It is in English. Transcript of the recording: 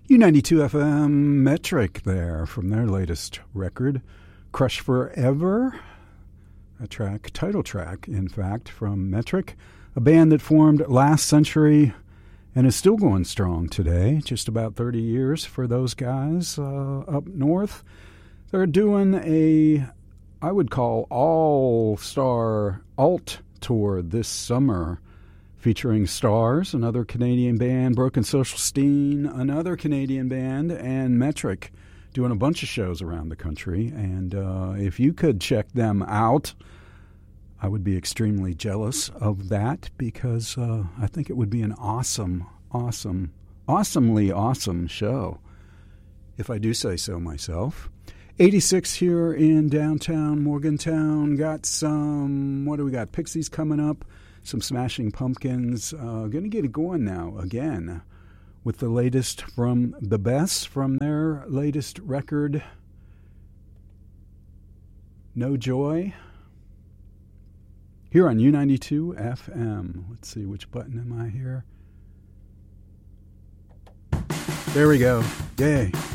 U92 FM Metric there from their latest record, Crush Forever, a track, title track, in fact, from Metric, a band that formed last century and is still going strong today, just about 30 years for those guys up north. They're doing I would call all-star alt tour this summer, featuring Stars, another Canadian band, Broken Social Scene, another Canadian band, and Metric, doing a bunch of shows around the country. And if you could check them out, I would be extremely jealous of that, because I think it would be an awesomely awesome show, if I do say so myself. 86 here in downtown Morgantown. Got some, what do we got? Pixies coming up. Some Smashing Pumpkins. Going to get it going now again with the latest from The Best, from their latest record, No Joy, here on U92 FM. Let's see, which button am I here? There we go. Yay.